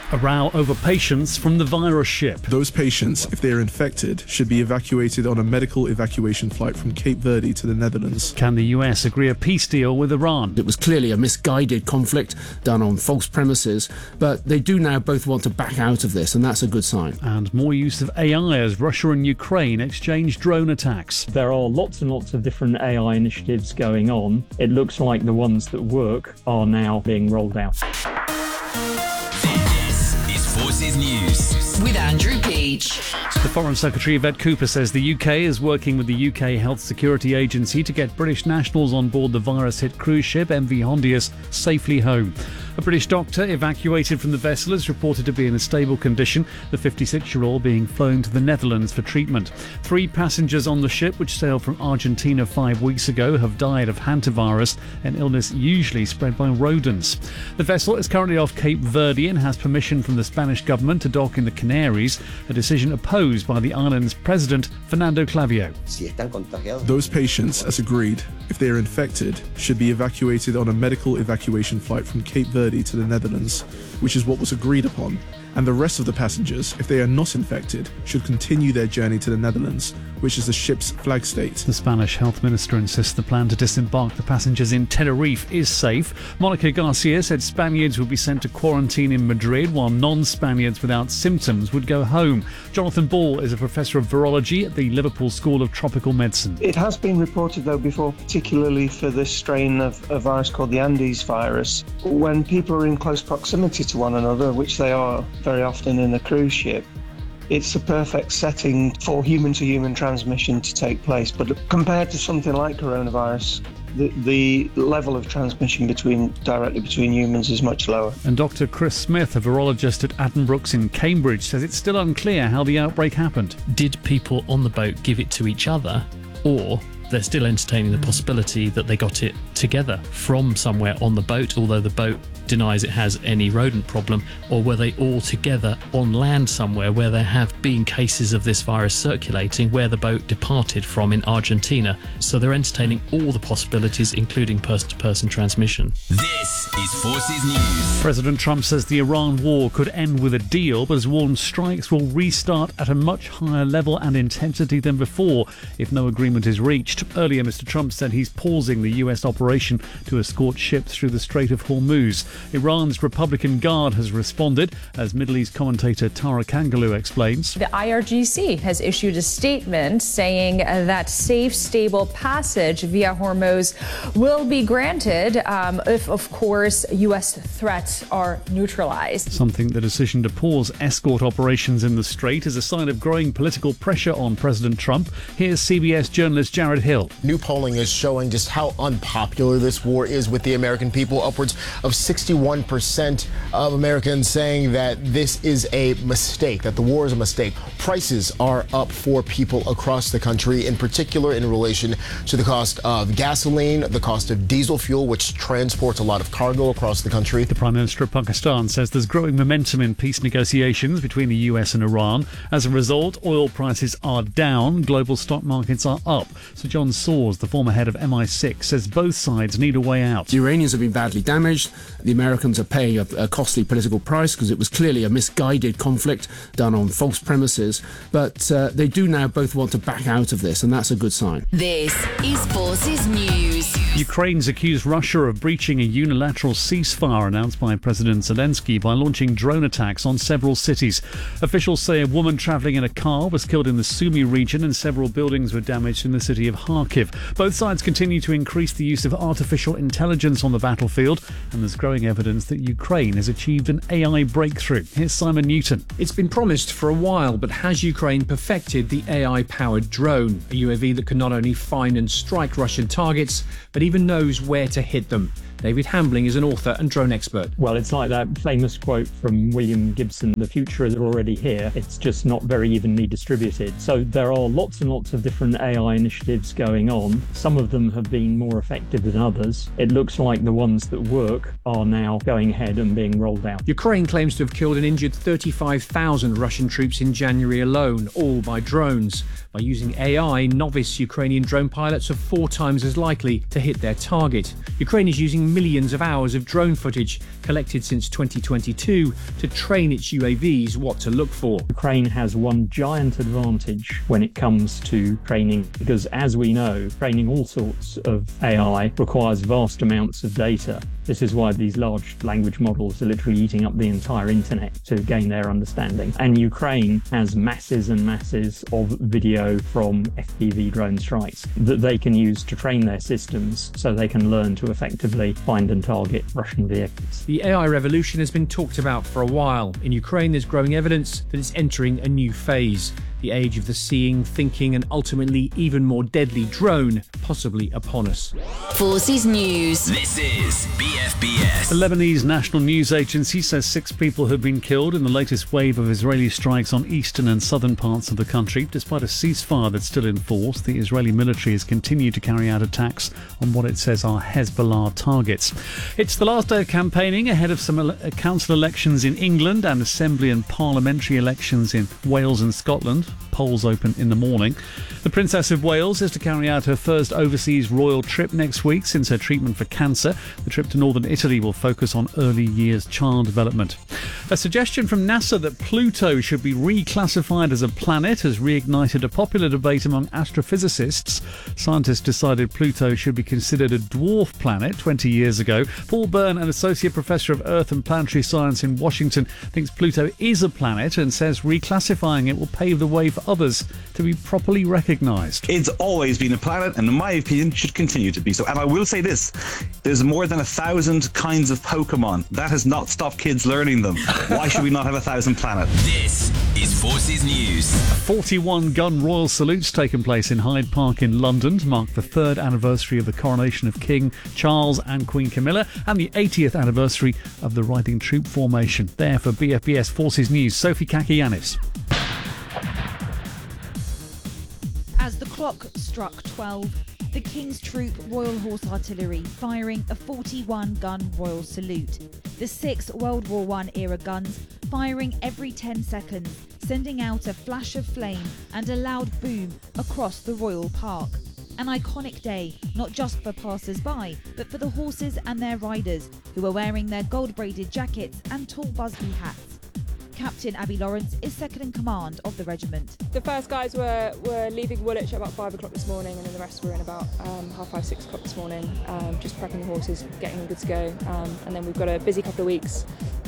A row over patients from the virus ship. Those patients, if they are infected, should be evacuated on a medical evacuation flight from Cape Verde to the Netherlands. Can the US agree a peace deal with Iran? It was clearly a misguided conflict done on false premises, but they do now both want to back out of this, and that's a good sign. And more use of AI as Russia and Ukraine exchange drone attacks. There are lots and lots of different AI initiatives going on. It looks like the ones that work are now being rolled out. Forces News with Andrew Peach. The Foreign Secretary Yvette Cooper says the UK is working with the UK Health Security Agency to get British nationals on board the virus-hit cruise ship MV Hondius safely home. A British doctor evacuated from the vessel is reported to be in a stable condition, the 56-year-old being flown to the Netherlands for treatment. 3 passengers on the ship, which sailed from Argentina 5 weeks ago, have died of hantavirus, an illness usually spread by rodents. The vessel is currently off Cape Verde and has permission from the Spanish government to dock in the Canaries, a decision opposed by the island's president, Fernando Clavijo. Those patients, as agreed, if they are infected, should be evacuated on a medical evacuation flight from Cape Verde to the Netherlands, which is what was agreed upon. And the rest of the passengers, if they are not infected, should continue their journey to the Netherlands, which is the ship's flag state. The Spanish health minister insists the plan to disembark the passengers in Tenerife is safe. Monica Garcia said Spaniards would be sent to quarantine in Madrid, while non-Spaniards without symptoms would go home. Jonathan Ball is a professor of virology at the Liverpool School of Tropical Medicine. It has been reported, though, before, particularly for this strain of a virus called the Andes virus, when people are in close proximity to one another, which they are very often in a cruise ship, it's a perfect setting for human-to-human transmission to take place. But compared to something like coronavirus, the level of transmission directly between humans is much lower. And Dr. Chris Smith, a virologist at Addenbrooke's in Cambridge, says it's still unclear how the outbreak happened. Did people on the boat give it to each other, or they're still entertaining the possibility that they got it together from somewhere on the boat, although the boat denies it has any rodent problem, or were they all together on land somewhere where there have been cases of this virus circulating where the boat departed from in Argentina? So they're entertaining all the possibilities, including person-to-person transmission. This is Forces News. President Trump says the Iran war could end with a deal, but has warned strikes will restart at a much higher level and intensity than before if no agreement is reached. Earlier, Mr. Trump said he's pausing the US operation to escort ships through the Strait of Hormuz. Iran's Republican Guard has responded, as Middle East commentator Tara Kangaloo explains. The IRGC has issued a statement saying that safe, stable passage via Hormuz will be granted if, of course, U.S. threats are neutralized. Something the decision to pause escort operations in the Strait is a sign of growing political pressure on President Trump. Here's CBS journalist Jared Hill. New polling is showing just how unpopular this war is with the American people. Upwards of 61% of Americans saying that this is a mistake, that the war is a mistake. Prices are up for people across the country, in particular in relation to the cost of gasoline, the cost of diesel fuel, which transports a lot of cargo across the country. The Prime Minister of Pakistan says there's growing momentum in peace negotiations between the US and Iran. As a result, oil prices are down, global stock markets are up. So John Soares, the former head of MI6, says both sides need a way out. The Iranians have been badly damaged. The Americans are paying a costly political price because it was clearly a misguided conflict done on false premises. But they do now both want to back out of this, and that's a good sign. This is Forces News. Ukraine's accused Russia of breaching a unilateral ceasefire announced by President Zelensky by launching drone attacks on several cities. Officials say a woman travelling in a car was killed in the Sumy region and several buildings were damaged in the city of Kharkiv. Both sides continue to increase the use of artificial intelligence on the battlefield, and there's growing evidence that Ukraine has achieved an AI breakthrough. Here's Simon Newton. It's been promised for a while, but has Ukraine perfected the AI-powered drone? A UAV that can not only find and strike Russian targets, but even knows where to hit them. David Hambling is an author and drone expert. Well, it's like that famous quote from William Gibson, "The future is already here. It's just not very evenly distributed." So there are lots and lots of different AI initiatives going on. Some of them have been more effective than others. It looks like the ones that work are now going ahead and being rolled out. Ukraine claims to have killed and injured 35,000 Russian troops in January alone, all by drones. By using AI, novice Ukrainian drone pilots are 4 times as likely to hit their target. Ukraine is using millions of hours of drone footage collected since 2022 to train its UAVs what to look for. Ukraine has one giant advantage when it comes to training, because as we know, training all sorts of AI requires vast amounts of data. This is why these large language models are literally eating up the entire internet to gain their understanding. And Ukraine has masses and masses of video from FPV drone strikes that they can use to train their systems so they can learn to effectively find and target Russian vehicles. The AI revolution has been talked about for a while. In Ukraine, there's growing evidence that it's entering a new phase. The age of the seeing, thinking, and ultimately even more deadly drone possibly upon us. Forces News. This is BFBS. The Lebanese National News Agency says 6 people have been killed in the latest wave of Israeli strikes on eastern and southern parts of the country. Despite a ceasefire that's still in force, the Israeli military has continued to carry out attacks on what it says are Hezbollah targets. It's the last day of campaigning ahead of some council elections in England and assembly and parliamentary elections in Wales and Scotland. Polls open in the morning. The Princess of Wales is to carry out her first overseas royal trip next week since her treatment for cancer. The trip to northern Italy will focus on early years child development. A suggestion from NASA that Pluto should be reclassified as a planet has reignited a popular debate among astrophysicists. Scientists decided Pluto should be considered a dwarf planet 20 years ago. Paul Byrne, an associate professor of Earth and planetary science in Washington, thinks Pluto is a planet and says reclassifying it will pave the way for others to be properly recognised. It's always been a planet, and in my opinion should continue to be so. And I will say this, there's more than 1,000 kinds of Pokemon. That has not stopped kids learning them. Why should we not have 1,000 planets? This is Forces News. 41 gun royal salutes taken place in Hyde Park in London to mark the 3rd anniversary of the coronation of King Charles and Queen Camilla and the 80th anniversary of the Riding Troop formation. There for BFBS Forces News, Sophie Kakianis. As the clock struck 12, the King's Troop Royal Horse Artillery firing a 41-gun royal salute. The 6 World War I era guns firing every 10 seconds, sending out a flash of flame and a loud boom across the Royal Park. An iconic day, not just for passers-by, but for the horses and their riders, who are wearing their gold-braided jackets and tall Busby hats. Captain Abby Lawrence is second in command of the regiment. The first guys were leaving Woolwich at about 5 o'clock this morning, and then the rest were in about 5:30, 6 o'clock this morning, just prepping the horses, getting them good to go. And then we've got a busy couple of weeks.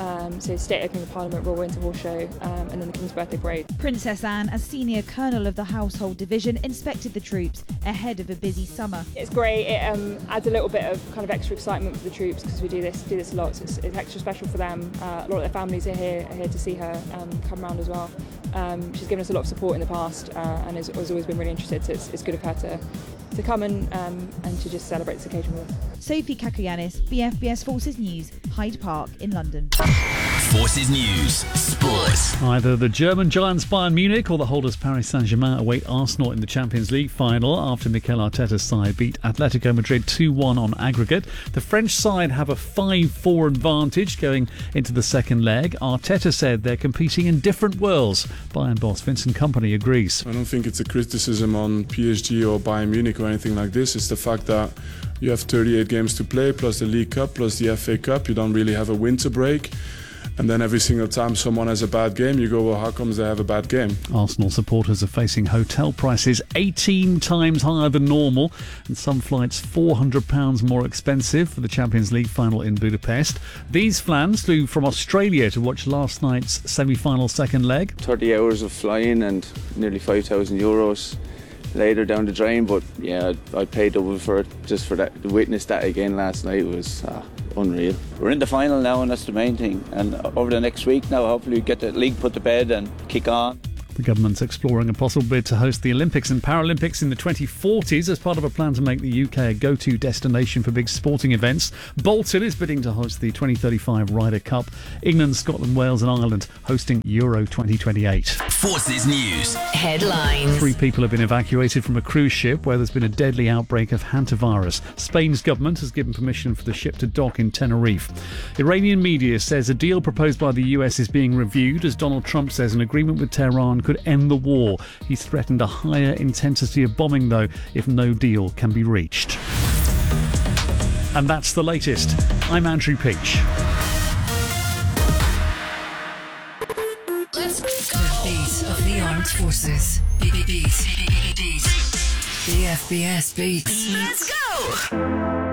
So State Opening of Parliament, Royal Winter Horse Show, and then the King's Birthday Parade. Princess Anne, as Senior Colonel of the Household Division, inspected the troops ahead of a busy summer. It's great. It adds a little bit of kind of extra excitement for the troops because we do this a lot. So it's extra special for them. A lot of their families are here to see her come round as well. She's given us a lot of support in the past and has always been really interested. So it's good of her to come and to just celebrate this occasion with us. Sophie Kakianis, BFBS Forces News, Hyde Park in London. Forces News, Sport. Either the German giants Bayern Munich or the holders Paris Saint-Germain await Arsenal in the Champions League final after Mikel Arteta's side beat Atletico Madrid 2-1 on aggregate. The French side have a 5-4 advantage going into the second leg. Arteta said they're competing in different worlds. Bayern boss Vincent Kompany agrees. I don't think it's a criticism on PSG or Bayern Munich or anything like this. It's the fact that you have 38 games to play, plus the League Cup, plus the FA Cup. You don't really have a winter break. And then every single time someone has a bad game, you go, well, how comes they have a bad game? Arsenal supporters are facing hotel prices 18 times higher than normal and some flights £400 more expensive for the Champions League final in Budapest. These flans flew from Australia to watch last night's semi-final second leg. 30 hours of flying and nearly €5,000 later down the drain, but yeah, I paid double for it just for that. To witness that again last night was unreal. We're in the final now, and that's the main thing. And over the next week now, hopefully we get the league put to bed and kick on. The government's exploring a possible bid to host the Olympics and Paralympics in the 2040s as part of a plan to make the UK a go-to destination for big sporting events. Bolton is bidding to host the 2035 Ryder Cup. England, Scotland, Wales and Ireland hosting Euro 2028. Forces News. Headlines. 3 people have been evacuated from a cruise ship where there's been a deadly outbreak of hantavirus. Spain's government has given permission for the ship to dock in Tenerife. Iranian media says a deal proposed by the US is being reviewed as Donald Trump says an agreement with Tehran could end the war. He's threatened a higher intensity of bombing, though, if no deal can be reached. And that's the latest. I'm Andrew Peach. Let's go. The beat of the armed forces. Beat. The FBS beats. Let's go.